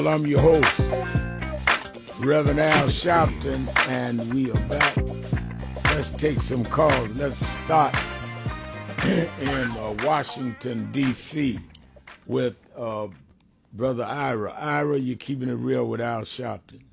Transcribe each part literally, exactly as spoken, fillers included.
I'm your host, Reverend Al Sharpton, and we are back. Let's take some calls. Let's start in uh, Washington, D C with uh, Brother Ira. Ira, you're keeping it real with Al Sharpton.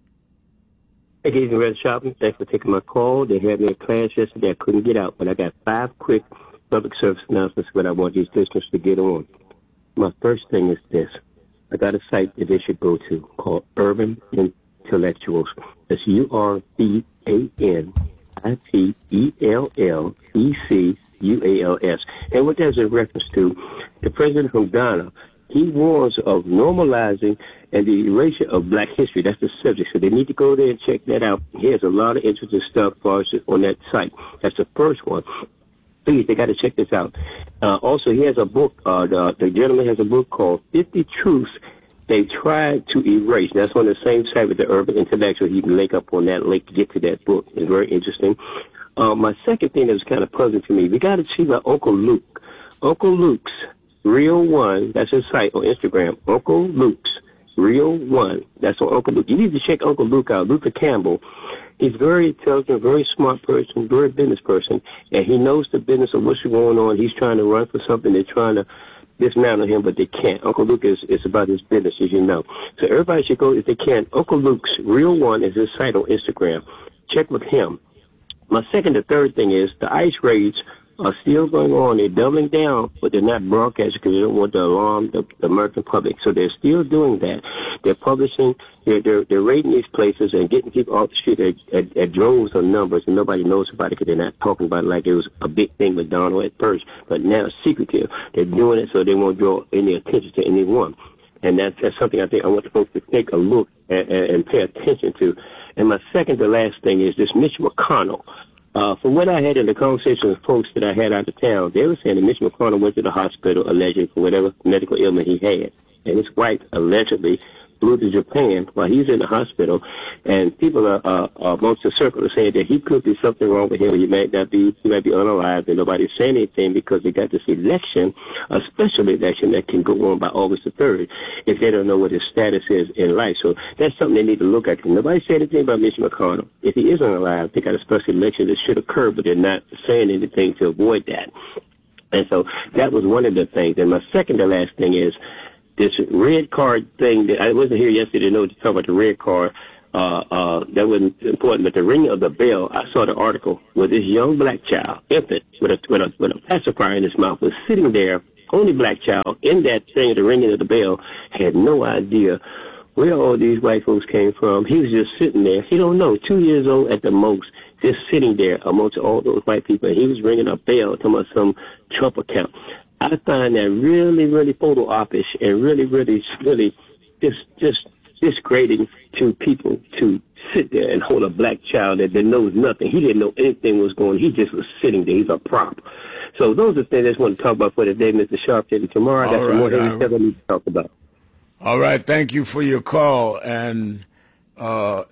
Hey, good evening, Reverend Sharpton. Thanks for taking my call. They had me in class yesterday. I couldn't get out, but I got five quick public service announcements that I want these listeners to get on. My first thing is this. I got a site that they should go to called Urban Intellectuals. That's U R B A N I T E L L E C U A L S. And what that's in reference to, the president from Ghana, he warns of normalizing and the erasure of black history. That's the subject. So they need to go there and check that out. He has a lot of interesting stuff for us on that site. That's the first one. Please, they got to check this out. Uh, also, he has a book. Uh, the, the gentleman has a book called fifty Truths They Tried to Erase. That's on the same site with the Urban Intellectual. You can link up on that link to get to that book. It's very interesting. Uh, my second thing that was kind of puzzling to me, we got to see about Uncle Luke. Uncle Luke's Real One, that's his site on Instagram. Uncle Luke's Real One. That's on Uncle Luke. You need to check Uncle Luke out, Luther Campbell. He's very intelligent, very smart person, very business person, and he knows the business of what's going on. He's trying to run for something. They're trying to dismantle him, but they can't. Uncle Luke is, is about his business, as you know. So everybody should go if they can. Uncle Luke's Real One is his site on Instagram. Check with him. My second and third thing is the ICE raids are still going on. They're doubling down, but they're not broadcasting because they don't want to alarm the, the American public. So they're still doing that. They're publishing, they're, they're, they're raiding these places and getting people off the street at, at, at droves of numbers, and nobody knows about it because they're not talking about it like it was a big thing with Donald at first. But now it's secretive. They're doing it so they won't draw any attention to anyone. And that's, that's something I think I want the folks to take a look at, and, and pay attention to. And my second to last thing is this Mitch McConnell. Uh, from what I had in the conversation with folks that I had out of town, they were saying that Mitch McConnell went to the hospital allegedly for whatever medical ailment he had. And his wife allegedly flew to Japan while he's in the hospital. And people are, uh, amongst the circle are saying that he could be something wrong with him. He might not be, he might be unalive, and nobody's saying anything because they got this election, a special election that can go on by August the third, if they don't know what his status is in life. So that's something they need to look at. Nobody said anything about Mitch McConnell. If he is unalive, they got a special election that should occur, but they're not saying anything to avoid that. And so that was one of the things. And my second to last thing is, this red card thing that I wasn't here yesterday to know to talk about the red card. Uh, uh, that wasn't important, but the ringing of the bell, I saw the article where this young black child, infant, with a, with a, with a pacifier in his mouth, was sitting there, only black child, in that thing, the ringing of the bell, had no idea where all these white folks came from. He was just sitting there. He don't know, two years old at the most, just sitting there amongst all those white people. And he was ringing a bell, talking about some Trump account. I find that really, really photo opish and really, really, really just, just disgrading to people to sit there and hold a black child that, that knows nothing. He didn't know anything was going on. He just was sitting there. He's a prop. So those are things I just want to talk about for today, Mister Sharpton. Tomorrow, All that's right, more than we need to talk about. All right. Thank you for your call. And uh,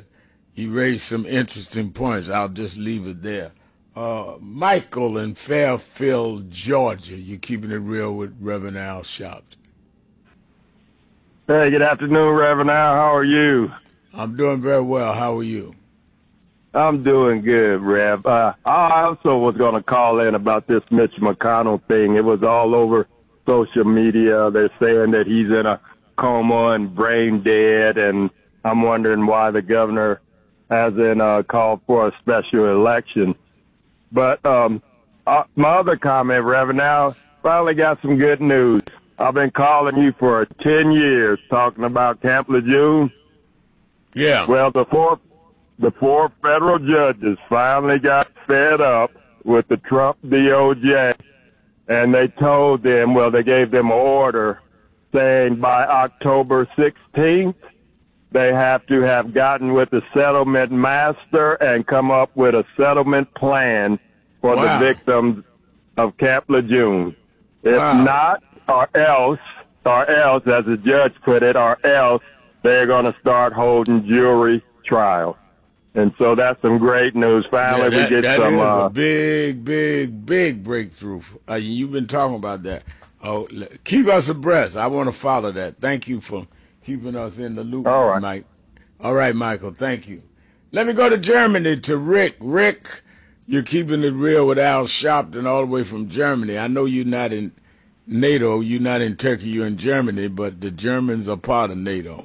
you raised some interesting points. I'll just leave it there. Uh, Michael in Fairfield, Georgia. You're keeping it real with Reverend Al Sharpton. Hey, good afternoon, Reverend Al. How are you? I'm doing very well. How are you? I'm doing good, Rev. Uh, I also was going to call in about this Mitch McConnell thing. It was all over social media. They're saying that he's in a coma and brain dead, and I'm wondering why the governor hasn't uh, called for a special election. But um, uh, my other comment, Reverend, now finally got some good news. I've been calling you for ten years talking about Camp Lejeune. Yeah. Well, the four, the four federal judges finally got fed up with the Trump D O J, and they told them, well, they gave them an order saying by October sixteenth, they have to have gotten with the settlement master and come up with a settlement plan for wow. the victims of Camp Lejeune. If wow. not, or else, or else, as the judge put it, or else they're going to start holding jury trials. And so that's some great news. Finally, yeah, that, we get that some. That is uh, a big, big, big breakthrough. Uh, you've been talking about that. Oh, keep us abreast. I want to follow that. Thank you for keeping us in the loop, All right. Mike. All right, Michael, thank you. Let me go to Germany to Rick. Rick, you're keeping it real with Al Sharpton all the way from Germany. I know you're not in NATO, you're not in Turkey, you're in Germany, but the Germans are part of NATO.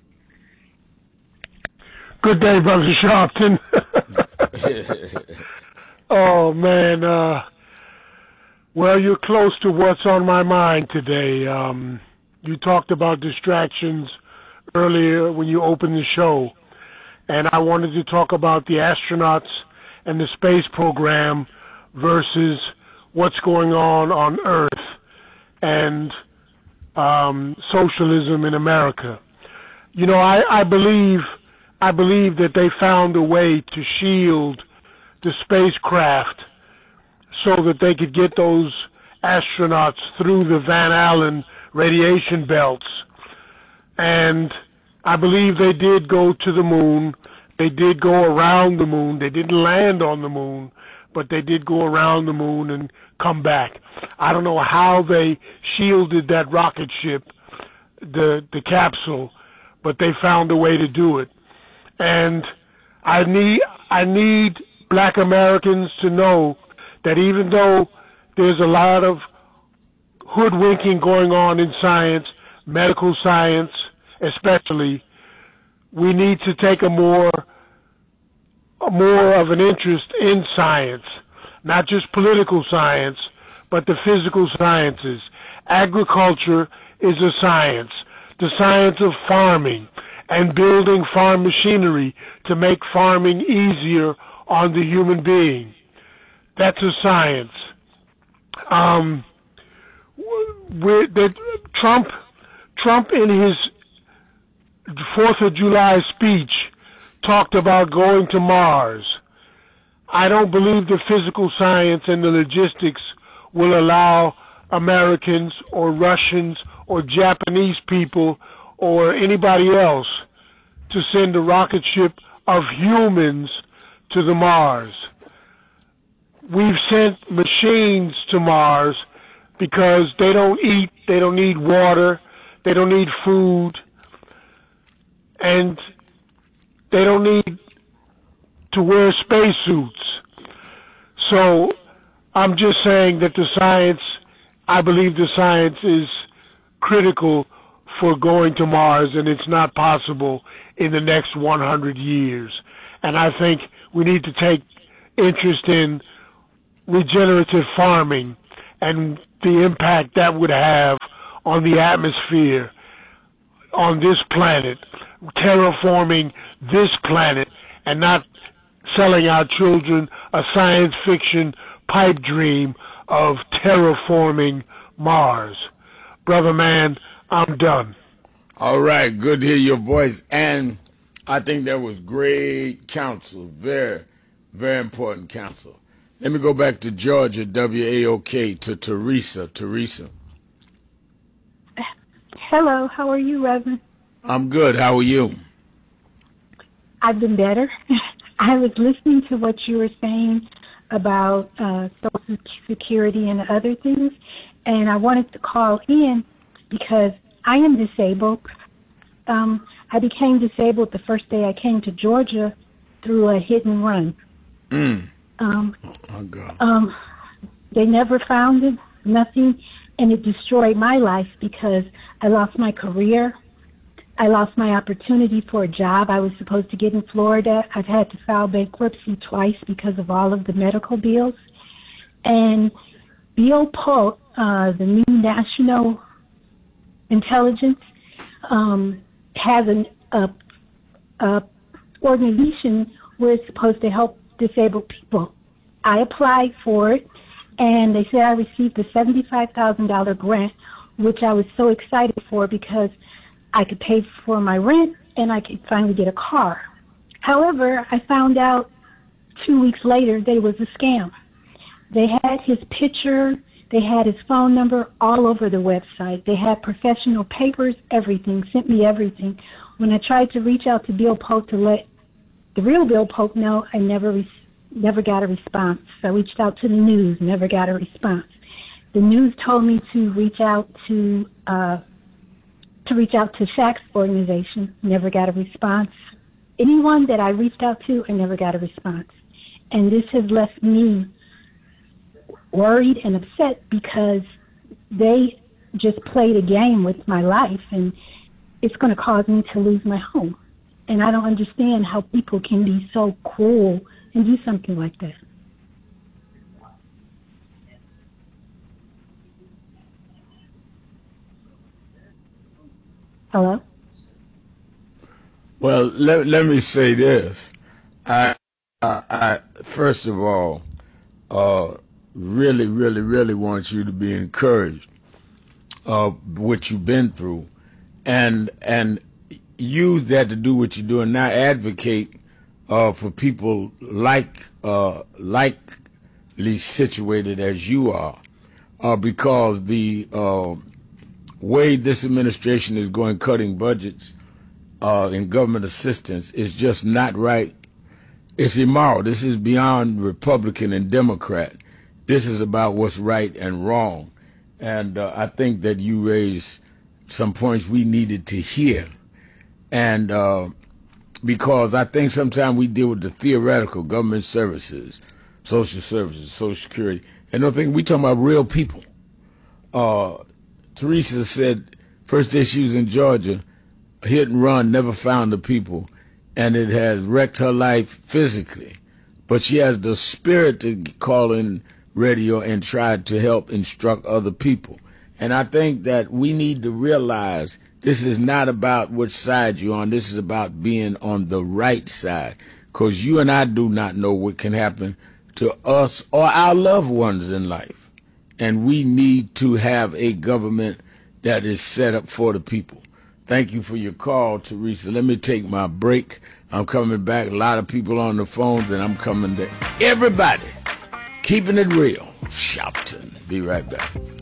Good day, Brother Sharpton. Oh, man. Uh, well, you're close to what's on my mind today. Um, you talked about distractions earlier when you opened the show, and I wanted to talk about the astronauts and the space program versus what's going on on Earth and um, socialism in America. You know, I, I believe I believe that they found a way to shield the spacecraft so that they could get those astronauts through the Van Allen radiation belts. And I believe they did go to the moon. They did go around the moon. They didn't land on the moon, but they did go around the moon and come back. I don't know how they shielded that rocket ship, the the capsule, but they found a way to do it. And I need I need black Americans to know that even though there's a lot of hoodwinking going on in science, medical science especially, we need to take a more a more of an interest in science, not just political science, but the physical sciences. Agriculture is a science, the science of farming and building farm machinery to make farming easier on the human being. That's a science. Um, we're, that Trump, Trump in his Fourth of July speech talked about going to Mars. I don't believe the physical science and the logistics will allow Americans or Russians or Japanese people or anybody else to send a rocket ship of humans to the Mars. We've sent machines to Mars because they don't eat, they don't need water, they don't need food, and they don't need to wear spacesuits. So I'm just saying that the science, I believe the science is critical for going to Mars, and it's not possible in the next one hundred years. And I think we need to take interest in regenerative farming and the impact that would have on the atmosphere on this planet, terraforming this planet, and not selling our children a science fiction pipe dream of terraforming Mars. Brother man, I'm done. All right, good to hear your voice. And I think that was great counsel, very, very important counsel. Let me go back to Georgia, W A O K, to Teresa. Teresa. Hello, how are you, Reverend? I'm good. How are you? I've been better. I was listening to what you were saying about uh, Social Security and other things, and I wanted to call in because I am disabled. Um, I became disabled the first day I came to Georgia through a hit and run. Mm. Um, oh, God. Um, they never found it, nothing, and it destroyed my life because I lost my career. I lost my opportunity for a job I was supposed to get in Florida. I've had to file bankruptcy twice because of all of the medical bills. And Bill Polk, uh, the new national intelligence, um, has an a, a organization where it's supposed to help disabled people. I applied for it, and they said I received a seventy-five thousand dollars grant, which I was so excited for because I could pay for my rent and I could finally get a car. However, I found out two weeks later that it was a scam. They had his picture, they had his phone number all over the website. They had professional papers, everything, sent me everything. When I tried to reach out to Bill Polk to let the real Bill Polk know, I never re- never got a response. I reached out to the news, never got a response. The news told me to reach out to uh, to reach out to Shaq's organization, never got a response. Anyone that I reached out to, I never got a response. And this has left me worried and upset because they just played a game with my life, and it's going to cause me to lose my home. And I don't understand how people can be so cruel and do something like that. Hello? Well, let, let me say this. I, I, I first of all, uh, really, really, really want you to be encouraged of what you've been through, and and use that to do what you're doing now. Advocate uh, for people like uh, likely situated as you are, uh, because the uh, way this administration is going, cutting budgets uh, in government assistance, is just not right. It's immoral. This is beyond Republican and Democrat. This is about what's right and wrong. And uh, I think that you raised some points we needed to hear. And uh, because I think sometimes we deal with the theoretical, government services, social services, Social Security, and I think we talking about real people. Uh, Teresa said first day she was in Georgia, hit and run, never found the people, and it has wrecked her life physically. But she has the spirit to call in radio and try to help instruct other people. And I think that we need to realize this is not about which side you're on. This is about being on the right side, because you and I do not know what can happen to us or our loved ones in life. And we need to have a government that is set up for the people. Thank you for your call, Teresa. Let me take my break. I'm coming back. A lot of people on the phones, and I'm coming to everybody. Keeping it real. Shopton. Be right back.